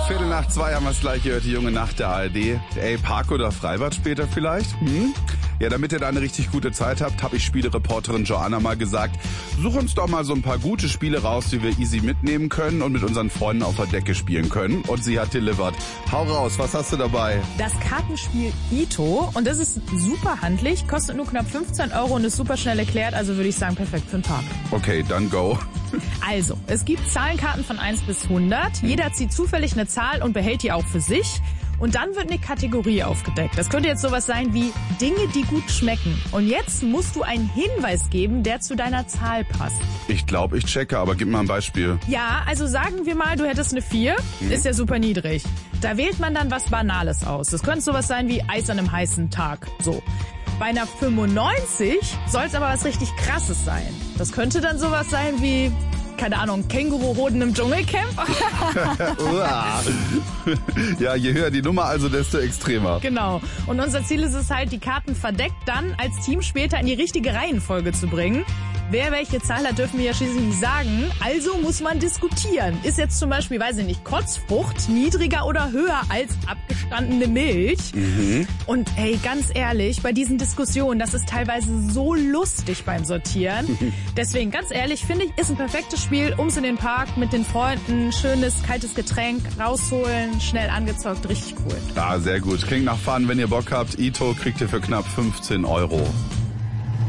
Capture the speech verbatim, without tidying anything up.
Viertel nach zwei haben wir es gleich gehört, die junge Nacht der A R D. Ey, Park oder Freibad später vielleicht? Hm? Ja, damit ihr da eine richtig gute Zeit habt, habe ich Spielereporterin Joanna mal gesagt, such uns doch mal so ein paar gute Spiele raus, die wir easy mitnehmen können und mit unseren Freunden auf der Decke spielen können. Und sie hat delivered. Hau raus, was hast du dabei? Das Kartenspiel Ito. Und das ist super handlich, kostet nur knapp fünfzehn Euro und ist super schnell erklärt. Also würde ich sagen, perfekt für den Park. Okay, dann go. Also, es gibt Zahlenkarten von eins bis hundert. Jeder zieht zufällig eine Zahl und behält die auch für sich. Und dann wird eine Kategorie aufgedeckt. Das könnte jetzt sowas sein wie Dinge, die gut schmecken. Und jetzt musst du einen Hinweis geben, der zu deiner Zahl passt. Ich glaube, ich checke, aber gib mal ein Beispiel. Ja, also sagen wir mal, du hättest eine vier. Hm. Ist ja super niedrig. Da wählt man dann was Banales aus. Das könnte sowas sein wie Eis an einem heißen Tag. So. Bei einer fünfundneunzig soll es aber was richtig Krasses sein. Das könnte dann sowas sein wie, keine Ahnung, Känguruhoden im Dschungelcamp? Ja, je höher die Nummer, also desto extremer. Genau. Und unser Ziel ist es halt, die Karten verdeckt dann als Team später in die richtige Reihenfolge zu bringen. Wer welche Zahl hat, dürfen wir ja schließlich nicht sagen. Also muss man diskutieren. Ist jetzt zum Beispiel, weiß ich nicht, Kotzfrucht niedriger oder höher als abgestandene Milch? Mhm. Und hey, ganz ehrlich, bei diesen Diskussionen, das ist teilweise so lustig beim Sortieren. Mhm. Deswegen, ganz ehrlich, finde ich, ist ein perfektes Spiel, ums in den Park mit den Freunden, schönes, kaltes Getränk rausholen, schnell angezockt, richtig cool. Ja, sehr gut. Klingt nach Fun. Wenn ihr Bock habt, Ito kriegt ihr für knapp fünfzehn Euro.